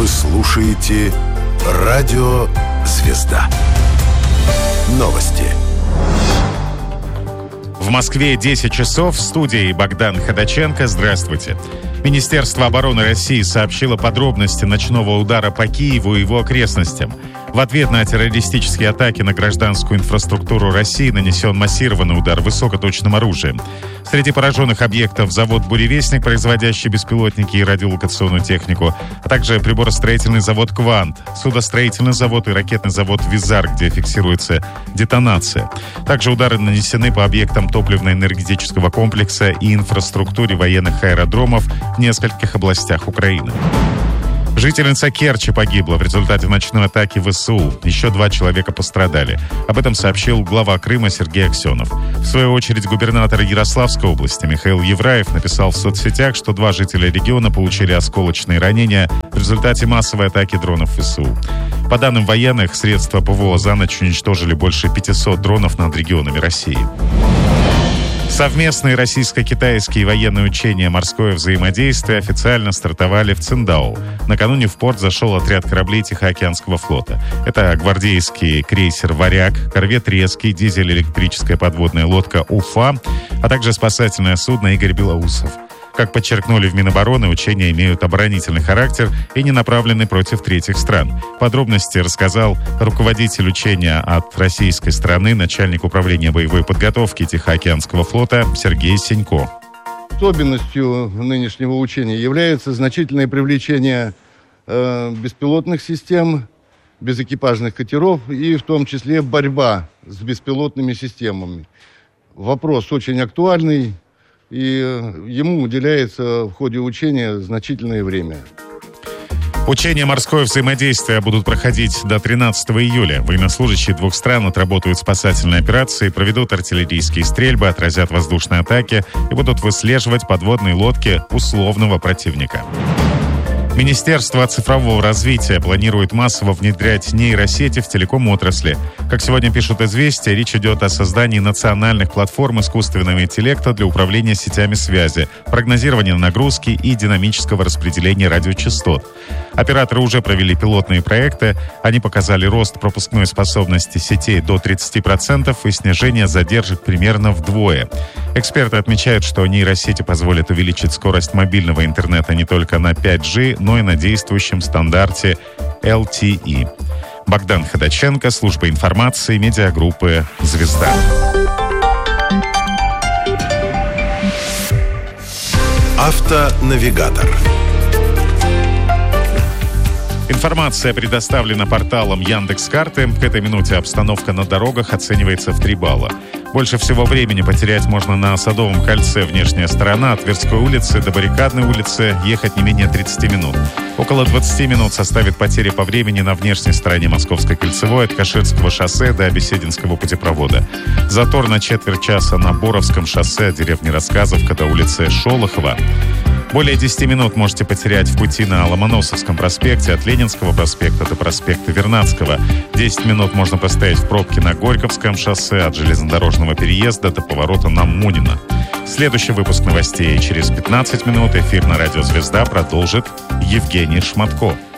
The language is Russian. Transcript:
Вы слушаете Радио Звезда. Новости. В Москве 10 часов. В студии Богдан Ходаченко. Здравствуйте. Министерство обороны России сообщило подробности ночного удара по Киеву и его окрестностям. В ответ на террористические атаки на гражданскую инфраструктуру России нанесен массированный удар высокоточным оружием. Среди пораженных объектов завод «Буревестник», производящий беспилотники и радиолокационную технику, а также приборостроительный завод «Квант», судостроительный завод и ракетный завод «Визар», где фиксируется детонация. Также удары нанесены по объектам топливно-энергетического комплекса и инфраструктуре военных аэродромов в нескольких областях Украины. Жительница Керчи погибла в результате ночной атаки ВСУ. Еще 2 человека пострадали. Об этом сообщил глава Крыма Сергей Аксенов. В свою очередь, губернатор Ярославской области Михаил Евраев написал в соцсетях, что 2 жителя региона получили осколочные ранения в результате массовой атаки дронов ВСУ. По данным военных, средства ПВО за ночь уничтожили больше 500 дронов над регионами России. Совместные российско-китайские военные учения «Морское взаимодействие» официально стартовали в Циндао. Накануне в порт зашел отряд кораблей Тихоокеанского флота. Это гвардейский крейсер «Варяг», корвет «Резкий», дизель-электрическая подводная лодка «Уфа», а также спасательное судно «Игорь Белоусов». Как подчеркнули в Минобороны, учения имеют оборонительный характер и не направлены против третьих стран. Подробности рассказал руководитель учения от российской стороны, начальник управления боевой подготовки Тихоокеанского флота Сергей Сенько. Особенностью нынешнего учения является значительное привлечение беспилотных систем, безэкипажных катеров и в том числе борьба с беспилотными системами. Вопрос очень актуальный. И ему уделяется в ходе учения значительное время. Учения «Морское взаимодействие» будут проходить до 13 июля. Военнослужащие 2 стран отработают спасательные операции, проведут артиллерийские стрельбы, отразят воздушные атаки и будут выслеживать подводные лодки условного противника. Министерство цифрового развития планирует массово внедрять нейросети в телеком-отрасли. Как сегодня пишут «Известия», речь идет о создании национальных платформ искусственного интеллекта для управления сетями связи, прогнозирования нагрузки и динамического распределения радиочастот. Операторы уже провели пилотные проекты. Они показали рост пропускной способности сетей до 30% и снижение задержек примерно вдвое. Эксперты отмечают, что нейросети позволят увеличить скорость мобильного интернета не только на 5G, но и на действующем стандарте LTE. Богдан Ходаченко, служба информации, медиагруппы «Звезда». Автонавигатор. Информация предоставлена порталом Яндекс.Карты. К этой минуте обстановка на дорогах оценивается в 3 балла. Больше всего времени потерять можно на Садовом кольце, внешняя сторона, от Тверской улицы до Баррикадной улицы ехать не менее 30 минут. Около 20 минут составит потери по времени на внешней стороне Московской кольцевой от Каширского шоссе до Бесединского путепровода. Затор на четверть часа на Боровском шоссе от деревни Рассказовка до улицы Шолохова. Более 10 минут можете потерять в пути на Ломоносовском проспекте от Ленинского проспекта до проспекта Вернадского. 10 минут можно простоять в пробке на Горьковском шоссе от железнодорожного переезда до поворота на Мунина. Следующий выпуск новостей через 15 минут. Эфир на радио «Звезда» продолжит Евгений Шматко.